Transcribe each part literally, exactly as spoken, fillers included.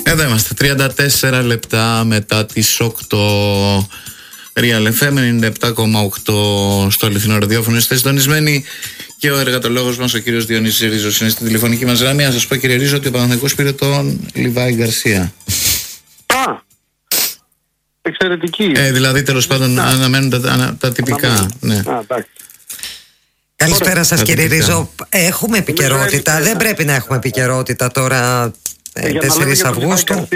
Εδώ είμαστε, τριάντα τέσσερα λεπτά μετά τις οκτώ. Real εφ εμ ενενήντα επτά κόμμα οκτώ στο αληθινό ραδιόφωνο. Είστε συντονισμένοι και ο εργατολόγος μας, ο κύριος Διονύσης Ρίζος, είναι στην τηλεφωνική μας γραμμή. Να σας πω, κύριε Ρίζο, ότι ο Παναθηναϊκός πήρε τον Λιβάη Γκαρσία. Α! Εξαιρετική. Ε, δηλαδή, τέλος πάντων, αναμένουν τα, τα, τα τυπικά. Ναι. Α, εντάξει. Καλησπέρα σας, κύριε Ρίζο. Έχουμε επικαιρότητα. Δεν πρέπει να έχουμε επικαιρότητα τώρα, τέσσερις Αυγούστου.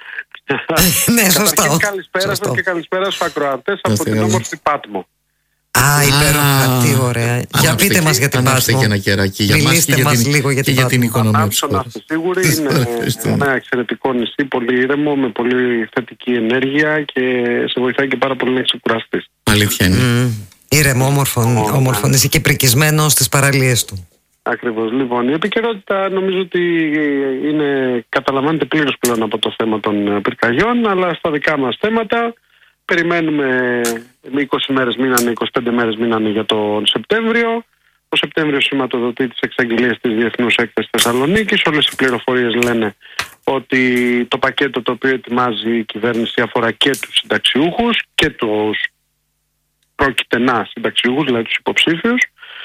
Ναι, σωστά. Καλησπέρα σας και καλησπέρα στους ακροατές από την όμορφη Πάτμο. Α, υπέροχα, τι ωραία. Για πείτε μας για την Πάτμο. Και ένα κεράκι για μας και για την, λίγο για την, για την οικονομία της χώρας. Σίγουρη είναι ένα εξαιρετικό νησί, πολύ ήρεμο, με πολύ θετική ενέργεια και σε βοηθάει και πάρα πολύ να ξεκουραστείς. Αλήθεια είναι. Mm. Ήρεμο, όμορφο, όμορφο νησί και πρικισμένο στις παραλίες του. Ακριβώς. Λοιπόν, η επικαιρότητα νομίζω ότι είναι, καταλαμβάνεται πλήρως πλέον από το θέμα των πυρκαγιών, αλλά στα δικά μας θέματα περιμένουμε, με είκοσι μέρες μείνανε, είκοσι πέντε μέρες μείνανε για τον Σεπτέμβριο. Ο Σεπτέμβριος σηματοδοτεί τις εξαγγελίες της Διεθνούς Έκθεσης Θεσσαλονίκης. Όλες οι πληροφορίες λένε ότι το πακέτο το οποίο ετοιμάζει η κυβέρνηση αφορά και τους συνταξιούχους και τους πρόκειται να συνταξιούχους, δηλαδή τους υποψήφιους.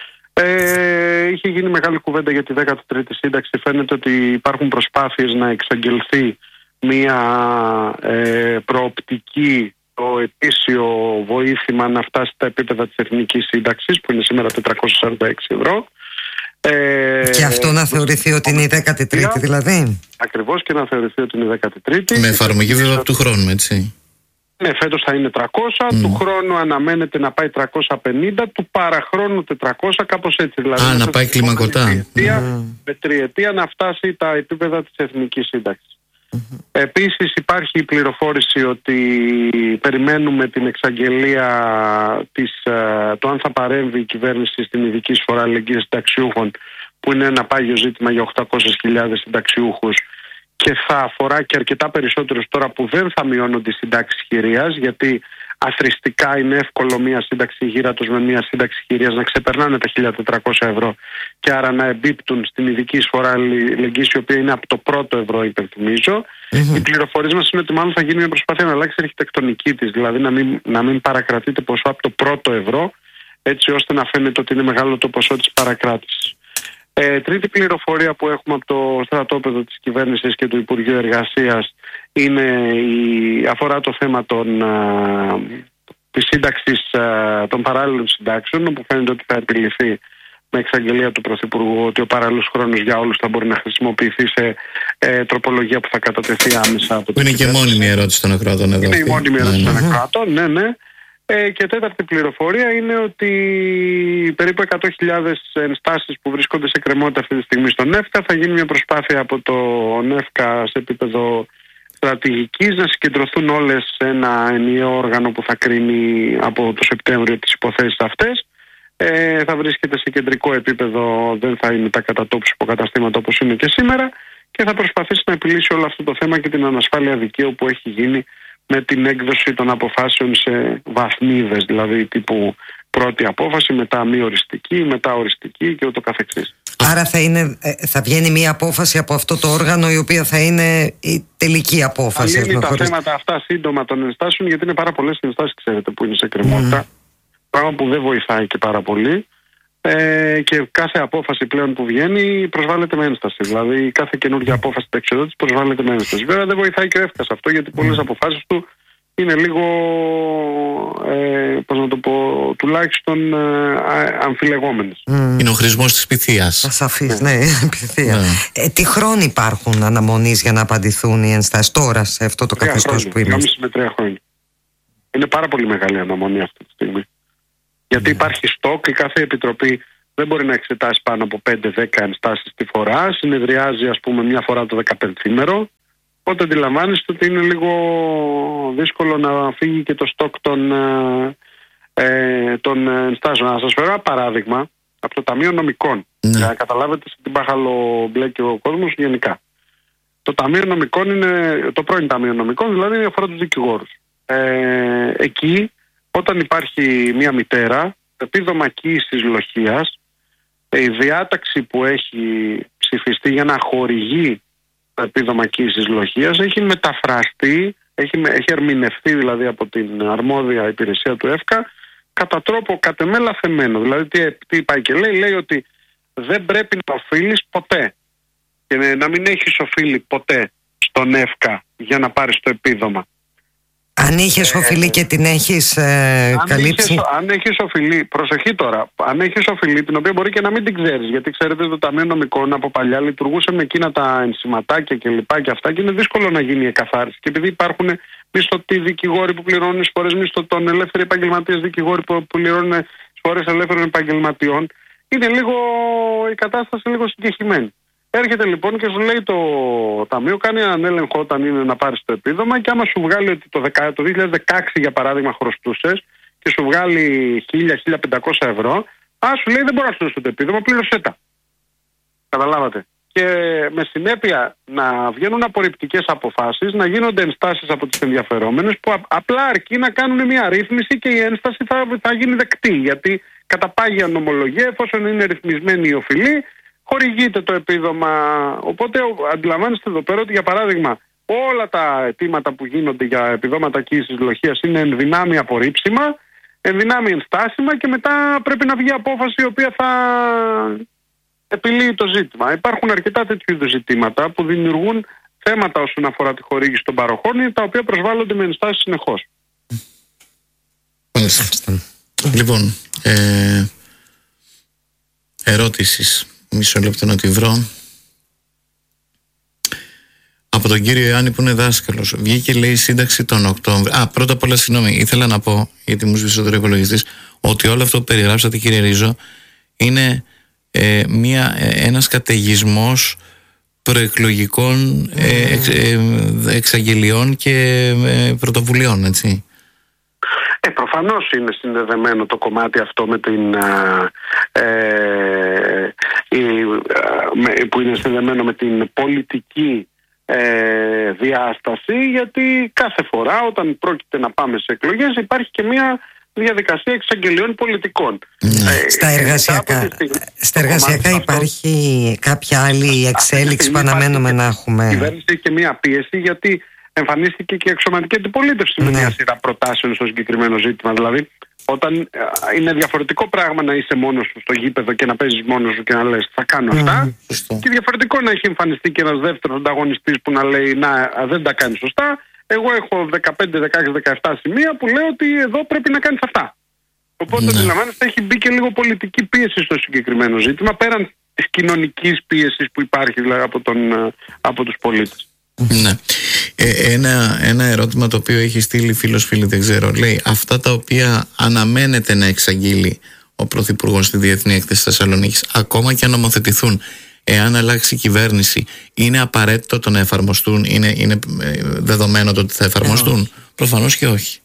Ε, είχε γίνει μεγάλη κουβέντα για τη δέκατη τρίτη σύνταξη. Φαίνεται ότι υπάρχουν προσπάθειες να εξαγγελθεί μια ε, προοπτική, το ετήσιο βοήθημα να φτάσει στα επίπεδα της εθνικής σύνταξης, που είναι σήμερα τετρακόσια σαράντα έξι ευρώ. Ε, και αυτό να θεωρηθεί ότι είναι η δέκατη τρίτη δηλαδή. Ακριβώς, και να θεωρηθεί ότι είναι η δέκατη τρίτη. Με εφαρμογή βέβαια του χρόνου, έτσι. Ναι, φέτος θα είναι τριακόσια, mm. του χρόνου αναμένεται να πάει τριακόσια πενήντα, του παραχρόνου τετρακόσια, κάπως έτσι. Δηλαδή, Α, να πάει κλιμακωτά. Mm. Με τριετία να φτάσει τα επίπεδα της εθνικής σύνταξης. Mm-hmm. Επίσης υπάρχει η πληροφόρηση ότι περιμένουμε την εξαγγελία της, το αν θα παρέμβει η κυβέρνηση στην ειδική εισφορά αλληλεγγύης συνταξιούχων, που είναι ένα πάγιο ζήτημα για οκτακόσιες χιλιάδες συνταξιούχους και θα αφορά και αρκετά περισσότερους τώρα που δεν θα μειώνονται οι συντάξεις χειρίας, γιατί αθροιστικά είναι εύκολο μία σύνταξη γύρατος με μία σύνταξη χειρίας να ξεπερνάνε τα χίλια τετρακόσια ευρώ και άρα να εμπίπτουν στην ειδική εισφορά αλληλεγγύης, η οποία είναι από το πρώτο ευρώ, υπενθυμίζω. Mm-hmm. Οι πληροφορίες μας είναι ότι μάλλον θα γίνει μια προσπάθεια να αλλάξει η αρχιτεκτονική της, δηλαδή να μην, να μην παρακρατείται ποσό από το πρώτο ευρώ, έτσι ώστε να φαίνεται ότι είναι μεγάλο το ποσό της παρακράτησης. Ε, τρίτη πληροφορία που έχουμε από το στρατόπεδο της κυβέρνησης και του Υπουργείου Εργασίας είναι η, αφορά το θέμα των, α, της σύνταξης α, των παράλληλων συντάξεων, όπου φαίνεται ότι θα επιληθεί με εξαγγελία του Πρωθυπουργού ότι ο παράλληλος χρόνος για όλους θα μπορεί να χρησιμοποιηθεί σε ε, τροπολογία που θα κατατεθεί άμεσα από την Είναι και μόνιμη ερώτηση των ακροατών εδώ. Είναι η μόνιμη ερώτηση των ακροατών, ναι, ναι. Ε, και τέταρτη πληροφορία είναι ότι περίπου εκατό χιλιάδες ενστάσεις που βρίσκονται σε κρεμότητα αυτή τη στιγμή στον ΕΦΚΑ, θα γίνει μια προσπάθεια από τον ΕΦΚΑ σε επίπεδο στρατηγικής να συγκεντρωθούν όλες σε ένα ενιαίο όργανο που θα κρίνει από το Σεπτέμβριο τις υποθέσεις αυτές. Ε, θα βρίσκεται σε κεντρικό επίπεδο, δεν θα είναι τα κατατόπους υποκαταστήματα όπως είναι και σήμερα, και θα προσπαθήσει να επιλύσει όλο αυτό το θέμα και την ανασφάλεια δικαίου που έχει γίνει με την έκδοση των αποφάσεων σε βαθμίδες, δηλαδή τύπου πρώτη απόφαση, μετά μη οριστική, μετά οριστική και ούτω καθεξής. Άρα θα, είναι, θα βγαίνει μια απόφαση από αυτό το όργανο, η οποία θα είναι η τελική απόφαση. Θα λύνει τα χωρίς... θέματα αυτά σύντομα των ενστάσεων, γιατί είναι πάρα πολλές ενστάσεις, ξέρετε, που είναι σε κρεμότητα, mm. πράγμα που δεν βοηθάει και πάρα πολύ. Ε, και κάθε απόφαση πλέον που βγαίνει προσβάλλεται με ένσταση. Δηλαδή, κάθε καινούργια απόφαση ταξιδιώτης προσβάλλεται με ένσταση. Βέβαια, δεν βοηθάει και ο ΕΦΚΑ αυτό, γιατί πολλές αποφάσεις του είναι λίγο, ε, πώς να το πω, τουλάχιστον ε, αμφιλεγόμενες. Mm. Είναι ο χρησμός της πυθίας. Ασαφής, ναι, πυθία. Yeah. Ε, τι χρόνοι υπάρχουν αναμονής για να απαντηθούν οι ενστάσεις τώρα σε αυτό το καθεστώς που είμαστε? δυόμισι με τρία χρόνια. Είναι πάρα πολύ μεγάλη αναμονή αυτή τη στιγμή. Γιατί υπάρχει στόκ, η κάθε επιτροπή δεν μπορεί να εξετάσει πάνω από πέντε δέκα ενστάσεις τη φορά. Συνεδριάζει, ας πούμε, μια φορά το δεκαπενθήμερο. Οπότε αντιλαμβάνεστε ότι είναι λίγο δύσκολο να φύγει και το στόκ των, ε, των ενστάσεων. Να σας φέρω ένα παράδειγμα από το Ταμείο Νομικών. Mm. Για να καταλάβετε σε τι μπάχαλο μπλέκει ο κόσμος γενικά. Το Ταμείο Νομικών είναι το πρώην Ταμείο Νομικών, δηλαδή αφορά τους δικηγόρους. Ε, εκεί, όταν υπάρχει μια μητέρα, επίδομα κοίησης λοχείας, η διάταξη που έχει ψηφιστεί για να χορηγεί το επίδομα κύησης λοχείας έχει μεταφραστεί, έχει, έχει ερμηνευτεί δηλαδή από την αρμόδια υπηρεσία του ΕΦΚΑ κατά τρόπο κατ' εμέ λαθεμένο. Δηλαδή τι, τι πάει και λέει, λέει ότι δεν πρέπει να οφείλεις ποτέ και να μην έχεις οφείλει ποτέ στον ΕΦΚΑ για να πάρεις το επίδομα. Αν είχες οφειλή και την έχεις ε, αν καλύψει. Είχες, αν έχεις οφειλή, προσοχή τώρα, αν έχεις οφειλή την οποία μπορεί και να μην την ξέρεις, γιατί ξέρετε το Ταμείο Νομικών από παλιά λειτουργούσε με εκείνα τα ενσηματάκια και λοιπά και αυτά και είναι δύσκολο να γίνει η εκαθάριση. Και επειδή υπάρχουν μισθωτοί δικηγόροι που πληρώνουν εισφορές μισθωτών, ελεύθεροι επαγγελματίες δικηγόροι που πληρώνουν εισφορές ελεύθερων επαγγελματιών, είναι λίγο η κατάσταση λίγο συγκεχημένη. Έρχεται λοιπόν και σου λέει το Ταμείο, κάνει έναν έλεγχο όταν είναι να πάρεις το επίδομα και άμα σου βγάλει ότι το, το δύο χιλιάδες δεκαέξι για παράδειγμα χρωστούσες και σου βγάλει χίλια με χίλια πεντακόσια ευρώ, α, σου λέει δεν μπορώ να σου δώσω το επίδομα, πλήρωσέ τα. Καταλάβατε. Και με συνέπεια να βγαίνουν απορριπτικές αποφάσεις, να γίνονται ενστάσεις από τις ενδιαφερόμενες που α, απλά αρκεί να κάνουν μια ρύθμιση και η ένσταση θα, θα γίνει δεκτή. Γιατί κατά πάγια νομολογία, εφόσον είναι ρυθμισμένη η οφειλή, χορηγείται το επίδομα. Οπότε αντιλαμβάνεστε εδώ πέρα ότι για παράδειγμα όλα τα αιτήματα που γίνονται για επιδόματα κύησης λοχείας είναι ενδυνάμει απορρίψιμα, ενδυνάμει ενστάσιμα και μετά πρέπει να βγει απόφαση η οποία θα επιλύει το ζήτημα. Υπάρχουν αρκετά τέτοιου είδους ζητήματα που δημιουργούν θέματα όσον αφορά τη χορήγηση των παροχών, τα οποία προσβάλλονται με ενστάσεις συνεχώς. Λοιπόν, ε, ερώτησης. Μισό λεπτό να τη βρω. Από τον κύριο Ιωάννη που είναι δάσκαλος. Βγήκε λέει η σύνταξη τον Οκτώβριο. Α, πρώτα απ' όλα συγγνώμη, ήθελα να πω, γιατί μου σβήσε ο υπολογιστής, ότι όλο αυτό που περιγράψατε κύριε Ρίζο είναι ε, μια, ε, ένας καταιγισμός προεκλογικών ε, εξ, ε, εξαγγελιών και ε, πρωτοβουλειών, έτσι. Ε, προφανώς είναι συνδεδεμένο το κομμάτι αυτό με την ε, η, με, που είναι συνδεδεμένο με την πολιτική ε, διάσταση, γιατί κάθε φορά όταν πρόκειται να πάμε σε εκλογές υπάρχει και μια διαδικασία εξαγγελιών πολιτικών. Ναι. Ε, στα εργασιακά, στα εργασιακά υπάρχει αυτό, κάποια άλλη εξέλιξη που αναμένουμε να έχουμε. Η κυβέρνηση έχει και μια πίεση γιατί εμφανίστηκε και η αξιωματική αντιπολίτευση ναι. με μια σειρά προτάσεων στο συγκεκριμένο ζήτημα. Δηλαδή, όταν είναι διαφορετικό πράγμα να είσαι μόνος σου στο γήπεδο και να παίζεις μόνος σου και να λες θα κάνω αυτά, mm, και διαφορετικό να έχει εμφανιστεί και ένας δεύτερος ανταγωνιστής που να λέει να δεν τα κάνει σωστά. Εγώ έχω δεκαπέντε, δεκαέξι, δεκαεπτά σημεία που λέω ότι εδώ πρέπει να κάνεις αυτά. Οπότε, mm. αντιλαμβάνεστε, έχει μπει και λίγο πολιτική πίεση στο συγκεκριμένο ζήτημα, πέραν της κοινωνικής πίεσης που υπάρχει δηλαδή, από, τον, από τους πολίτες. Ναι. Ε, ένα, ένα ερώτημα το οποίο έχει στείλει φίλος φίλη, δεν ξέρω, λέει αυτά τα οποία αναμένεται να εξαγγείλει ο Πρωθυπουργός στη Διεθνή Έκθεση Θεσσαλονίκης, ακόμα και αν νομοθετηθούν, εάν αλλάξει η κυβέρνηση, είναι απαραίτητο το να εφαρμοστούν, είναι, είναι δεδομένο το ότι θα εφαρμοστούν? Yeah. Προφανώς και όχι.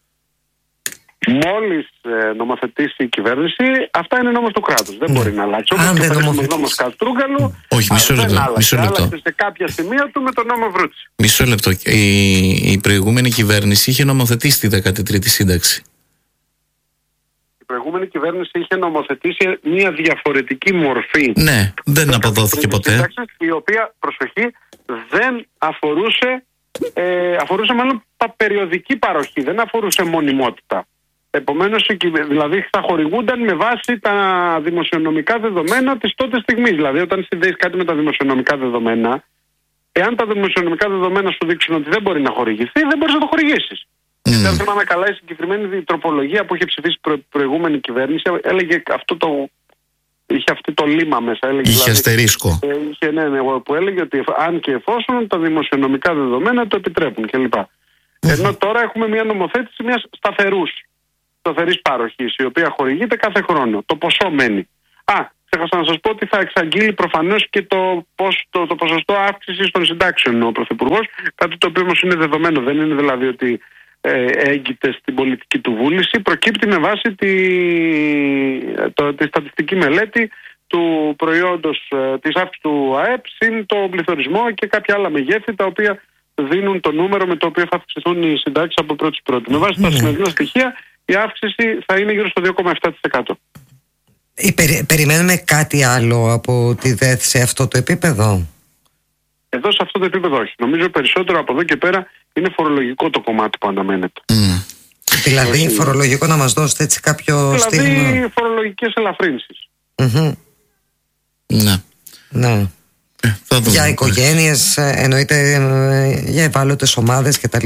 Μόλις ε, νομοθετήσει η κυβέρνηση, αυτά είναι νόμος του κράτους. Δεν mm. μπορεί να αλλάξει. Αν όπως δεν νομοθετήσει ο νόμος Καστρούγκαλου, όχι, μισό λεπτό. Δεν μισό λεπτό. άλλαξε σε κάποια σημεία του με τον νόμο Βρούτση. Μισό λεπτό. Η, η προηγούμενη κυβέρνηση είχε νομοθετήσει τη δέκατη τρίτη σύνταξη. Η προηγούμενη κυβέρνηση είχε νομοθετήσει μια διαφορετική μορφή. Ναι, δεν αποδόθηκε ποτέ. Σύνταξης, η οποία, προσοχή, δεν αφορούσε, ε, αφορούσε μάλλον περιοδική παροχή, δεν αφορούσε μονιμότητα. Επομένως, δηλαδή θα χορηγούνταν με βάση τα δημοσιονομικά δεδομένα της τότε στιγμής. Δηλαδή, όταν συνδέεις κάτι με τα δημοσιονομικά δεδομένα, εάν τα δημοσιονομικά δεδομένα σου δείξουν ότι δεν μπορεί να χορηγηθεί, δεν μπορείς να το χορηγήσεις. Mm. Δεν θυμάμαι καλά, η συγκεκριμένη τροπολογία που είχε ψηφίσει η προ, προηγούμενη κυβέρνηση έλεγε αυτό το. Είχε αυτό το λίμα μέσα. Έλεγε, είχε δηλαδή, αστερίσκο. Ε, είχε, ναι, ναι, που έλεγε ότι αν και εφόσον τα δημοσιονομικά δεδομένα το επιτρέπουν κλπ. Mm. Ενώ τώρα έχουμε μια νομοθέτηση μιας σταθερούς. σταθερής παροχής, η οποία χορηγείται κάθε χρόνο. Το ποσό μένει. Α, ξέχασα να σας πω ότι θα εξαγγείλει προφανώς και το, πώς, το, το ποσοστό αύξησης των συντάξεων ο Πρωθυπουργός, κάτι το οποίο όμως είναι δεδομένο. Δεν είναι δηλαδή ότι ε, έγκυται στην πολιτική του βούληση. Προκύπτει με βάση τη, το, τη στατιστική μελέτη του προϊόντος ε, της αύξησης του ΑΕΠ συν το πληθωρισμό και κάποια άλλα μεγέθη τα οποία δίνουν το νούμερο με το οποίο θα αυξηθούν οι συντάξεις από πρώτη πρώτη. Με βάση mm. τα σημερινά στοιχεία η αύξηση θα είναι γύρω στο δύο κόμμα επτά τοις εκατό. Περι, περιμένουμε κάτι άλλο από τη ΔΕΘ σε αυτό το επίπεδο? Εδώ σε αυτό το επίπεδο όχι. Νομίζω περισσότερο από εδώ και πέρα είναι φορολογικό το κομμάτι που αναμένεται. Mm. Δηλαδή φορολογικό, να μας δώσετε έτσι κάποιο δηλαδή, στίγμα. Δηλαδή φορολογικές ελαφρύνσεις. Mm-hmm. Ναι. Ναι. Ε, για οικογένειες, εννοείται, για ευάλωτες ομάδες κτλ.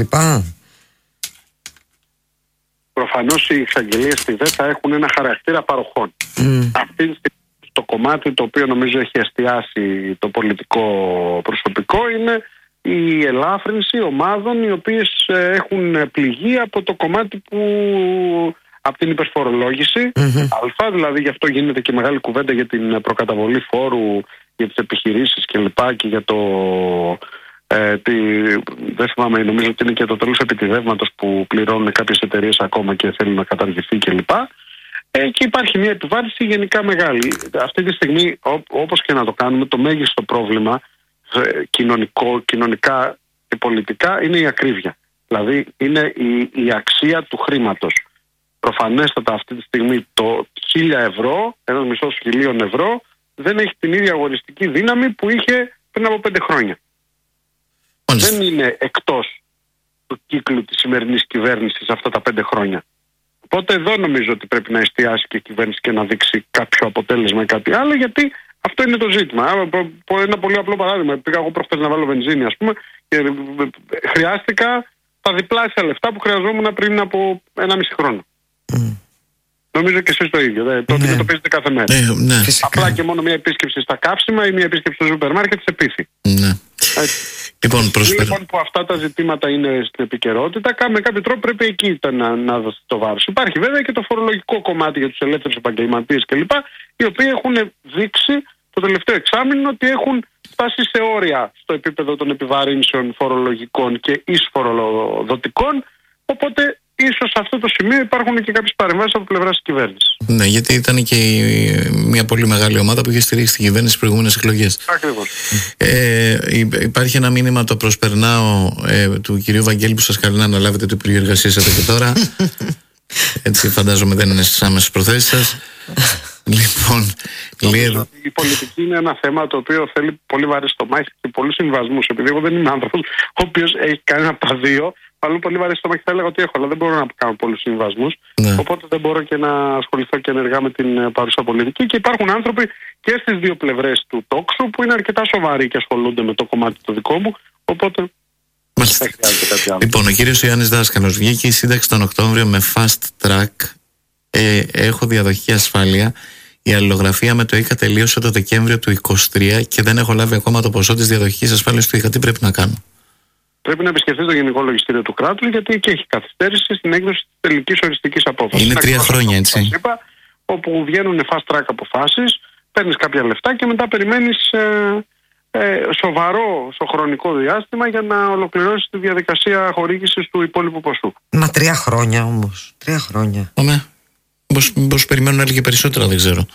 Προφανώς οι εξαγγελίες στη ΔΕ θα έχουν ένα χαρακτήρα παροχών. Mm. Αυτή το κομμάτι το οποίο νομίζω έχει εστιάσει το πολιτικό προσωπικό είναι η ελάφρυνση ομάδων οι οποίες έχουν πληγεί από το κομμάτι που από την υπερφορολόγηση mm-hmm. αλφα, δηλαδή γι' αυτό γίνεται και μεγάλη κουβέντα για την προκαταβολή φόρου για τις επιχειρήσεις και λοιπά και για το ε, τη, δεν θυμάμαι, νομίζω ότι είναι και το τέλος επιτιδεύματος που πληρώνουν κάποιες εταιρείες ακόμα και θέλουν να καταργηθεί και λοιπά. Ε, και υπάρχει μια επιβάρυνση γενικά μεγάλη. Αυτή τη στιγμή, ό, όπως και να το κάνουμε, το μέγιστο πρόβλημα ε, κοινωνικό, κοινωνικά και πολιτικά είναι η ακρίβεια. Δηλαδή είναι η, η αξία του χρήματος. Προφανέστατα αυτή τη στιγμή το χίλια ευρώ, ένας μισθός χιλίων ευρώ, δεν έχει την ίδια αγοριστική δύναμη που είχε πριν από πέντε χρόνια. Μάλιστα. Δεν είναι εκτός του κύκλου της σημερινής κυβέρνησης αυτά τα πέντε χρόνια. Οπότε εδώ νομίζω ότι πρέπει να εστιάσει και η κυβέρνηση και να δείξει κάποιο αποτέλεσμα ή κάτι άλλο, γιατί αυτό είναι το ζήτημα. Ένα πολύ απλό παράδειγμα. Πήγα εγώ προχθές να βάλω βενζίνη, ας πούμε, και χρειάστηκα τα διπλάσια λεφτά που χρειαζόμουν πριν από ένα μισή χρόνο. Mm. Νομίζω και εσείς το ίδιο. Δε. Το ναι. αντιμετωπίζετε κάθε μέρα. Ναι, ναι. Απλά και μόνο μια επίσκεψη στα καύσιμα ή μια επίσκεψη στο σούπερ μάρκετ σε πίθη. Ναι. Λοιπόν, προσπέρα... λοιπόν, που αυτά τα ζητήματα είναι στην επικαιρότητα, με κάποιο τρόπο πρέπει εκεί να, να δώσει το βάρος. Υπάρχει βέβαια και το φορολογικό κομμάτι για τους ελεύθερους επαγγελματίες κλπ. Οι οποίοι έχουν δείξει το τελευταίο εξάμηνο ότι έχουν φτάσει σε όρια στο επίπεδο των επιβαρύνσεων φορολογικών και εισφοροδοτικών. Οπότε ίσως σε αυτό το σημείο υπάρχουν και κάποιες παρεμβάσεις από πλευράς της κυβέρνησης. Ναι, γιατί ήταν και μια πολύ μεγάλη ομάδα που είχε στηρίξει την κυβέρνηση στις προηγούμενες εκλογές. Ακριβώς. Ε, υπάρχει ένα μήνυμα, το προσπερνάω, ε, του κυρίου Βαγγέλη που σας καλεί να αναλάβετε το Υπουργείο Εργασίας εδώ και τώρα. Έτσι φαντάζομαι δεν είναι στις άμεσες προθέσεις σας. Λοιπόν, λίγο... Η πολιτική είναι ένα θέμα το οποίο θέλει πολύ βαρύ στομάχι και πολλούς συμβασμούς. Επειδή εγώ δεν είμαι άνθρωπος ο οποίος έχει κάνει από τα δύο, αλλού πολύ βαρύ στομάχι θα έλεγα ότι έχω, αλλά δεν μπορώ να κάνω πολλούς συμβασμούς. Ναι. Οπότε δεν μπορώ και να ασχοληθώ και ενεργά με την παρούσα πολιτική. Και υπάρχουν άνθρωποι και στις δύο πλευρές του τόξου που είναι αρκετά σοβαροί και ασχολούνται με το κομμάτι το δικό μου. Οπότε. Μάλιστα. Λοιπόν, ο κύριος Ιωάννης Δάσκαλος, βγήκε η σύνταξη τον Οκτώβριο με fast track. Ε, έχω διαδοχική ασφάλεια. Η αλληλογραφία με το ΙΚΑ τελείωσε το Δεκέμβριο του είκοσι τρία και δεν έχω λάβει ακόμα το ποσό της διαδοχικής ασφάλειας του ΙΚΑ. Τι πρέπει να κάνω? Πρέπει να επισκεφθεί το Γενικό Λογιστήριο του κράτους, γιατί και έχει καθυστέρηση στην έκδοση της τελικής οριστικής απόφασης. Είναι τρία χρόνια, έτσι. Είπα, όπου βγαίνουν fast track αποφάσεις, παίρνεις κάποια λεφτά και μετά περιμένεις ε, ε, σοβαρό στο χρονικό διάστημα για να ολοκληρώσεις τη διαδικασία χορήγησης του υπόλοιπου ποσού. Μα τρία χρόνια όμως. Τρία χρόνια. Ωραία. Μήπως περιμένουν άλλοι και περισσότερα, δεν ξέρω.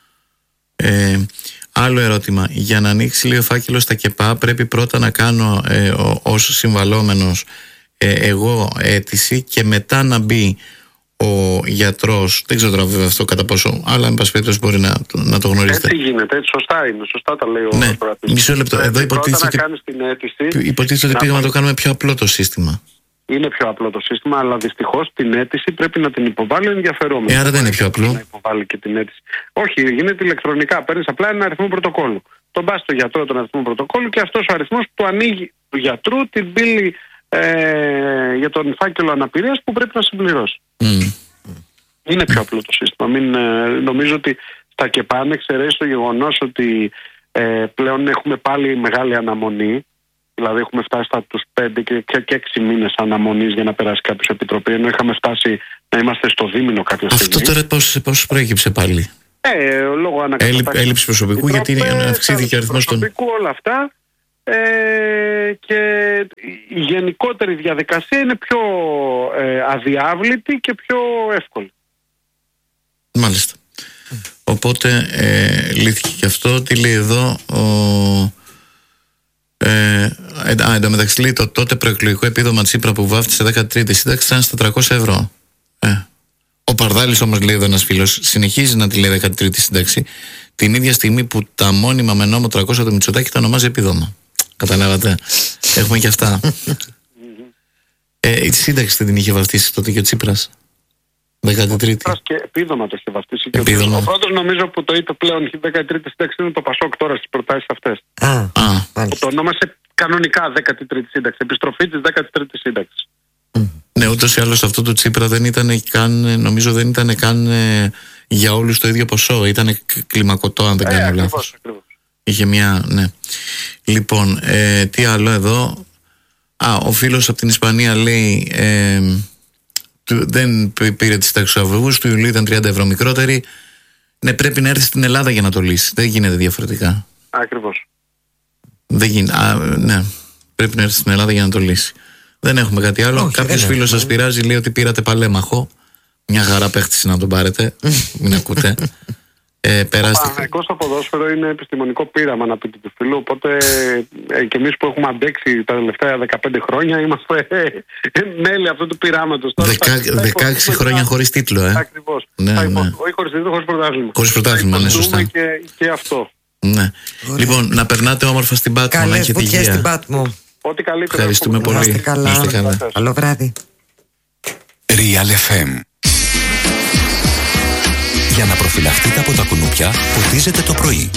Ε, άλλο ερώτημα. Για να ανοίξει λίγο φάκελο στα ΚΕΠΑ πρέπει πρώτα να κάνω ε, ο, ως συμβαλόμενος ε, εγώ αίτηση και μετά να μπει ο γιατρός. Δεν ξέρω τώρα βέβαια αυτό κατά πόσο, αλλά εν πάση περιπτώσει μπορεί να, να το γνωρίζετε. Έτσι γίνεται, έτσι σωστά είναι, σωστά τα λέει ο ναι. Μισό λεπτό. Εδώ υποτίθεται ότι, υποτίθεται ότι πήγαμε να το κάνουμε πιο απλό το σύστημα. Είναι πιο απλό το σύστημα, αλλά δυστυχώς την αίτηση πρέπει να την υποβάλει ο ενδιαφερόμενος. Ε, άρα δεν είναι πιο απλό. Να υποβάλει και την αίτηση. Όχι, γίνεται ηλεκτρονικά. Παίρνεις απλά ένα αριθμό πρωτοκόλλου. Τον πας στο γιατρό τον αριθμό πρωτοκόλλου και αυτός ο αριθμός του ανοίγει του γιατρού την πύλη ε, για τον φάκελο αναπηρίας που πρέπει να συμπληρώσει. Mm. Είναι πιο απλό το σύστημα. Μην, ε, νομίζω ότι στα ΚΕΠΑ εξαιρέσει το γεγονός ότι ε, πλέον έχουμε πάλι μεγάλη αναμονή. Δηλαδή έχουμε φτάσει στα τους πέντε και, και, και έξι μήνες αναμονής για να περάσει κάποιος επιτροπή, ενώ είχαμε φτάσει να είμαστε στο δίμηνο κάποια στιγμή. Αυτό τώρα πώς, πώς προέκυψε πάλι? Ε, λόγω ανακαταστάσεως. Έλλειψη προσωπικού, γιατί αυξήθηκε ο αριθμός των... Προσωπικού όλα αυτά ε, και η γενικότερη διαδικασία είναι πιο ε, αδιάβλητη και πιο εύκολη. Μάλιστα. Οπότε ε, λύθηκε και αυτό. Τι λέει εδώ ο... Ε, α, εν τω μεταξύ λέει το τότε προεκλογικό επίδομα Τσίπρα που βάφτισε δέκατη τρίτη σύνταξη ήταν στα τριακόσια ευρώ. Ε. Ο Παρδάλης όμως, λέει εδώ ένας φίλος, συνεχίζει να τη λέει δέκατη τρίτη σύνταξη την ίδια στιγμή που τα μόνιμα με νόμο τριακόσια του Μητσοτάκη τα ονομάζει επίδομα. Καταλάβατε. Έχουμε και αυτά. ε, η σύνταξη δεν την είχε βαφτίσει τότε και ο Τσίπρας. δέκατη τρίτη. Και επίδομα το είχε βαφτίσει. Επίδομα. Ο πρώτος νομίζω που το είπε πλέον η δέκατη τρίτη σύνταξη είναι το Πασόκ τώρα στις προτάσεις αυτές. Α, α, που το ονόμασε κανονικά δέκατη τρίτη σύνταξη. Επιστροφή της δέκατη τρίτης σύνταξης. Mm. Ναι, ούτως ή άλλως αυτό το Τσίπρα δεν ήταν καν, νομίζω δεν ήταν καν ε, για όλους το ίδιο ποσό. Ήταν κλιμακωτό, αν δεν κάνω ε, λάθος. Είχε μια, ναι. Λοιπόν, ε, τι άλλο εδώ. Α, ο φίλος από την Ισπανία λέει ε, του, δεν πήρε τη σύνταξη του Αυγούστου, του Ιουλίου ήταν τριάντα ευρώ μικρότερη. Ναι, πρέπει να έρθει στην Ελλάδα για να το λύσει. Δεν γίνεται διαφορετικά. Ακριβώς. Δεν γίνεται. Α, ναι, πρέπει να έρθει στην Ελλάδα για να το λύσει. Δεν έχουμε κάτι άλλο. Κάποιος φίλος σας πειράζει, λέει ότι πήρατε παλέμαχο. Μια χαρά παίχτηση να τον πάρετε. Μην ακούτε. Ε, περάστε. Ο Παναθηναϊκός στο ποδόσφαιρο είναι επιστημονικό πείραμα, να πείτε του φίλου. Οπότε ε, και εμείς που έχουμε αντέξει τα τελευταία δεκαπέντε χρόνια είμαστε ε, ε, μέλη αυτού του πειράματος. δεκαέξι χρόνια χωρίς τίτλο, ε. Ακριβώς. Ναι, ναι. Όχι χωρίς τίτλο, χωρίς πρωτάθλημα. Χωρίς πρωτάθλημα, ναι, σωστά. Και, και αυτό. Ναι. Λοιπόν, να περνάτε όμορφα στην Πάτμο, να έχετε υγεία. Στην Πάτμο. Ό,τι καλύτερο. Ευχαριστούμε πολύ. Είστε καλά. Είστε καλά. Καλό βράδυ. Real εφ εμ. Για να προφυλαχτείτε από τα κουνούπια, ποτίζετε το πρωί.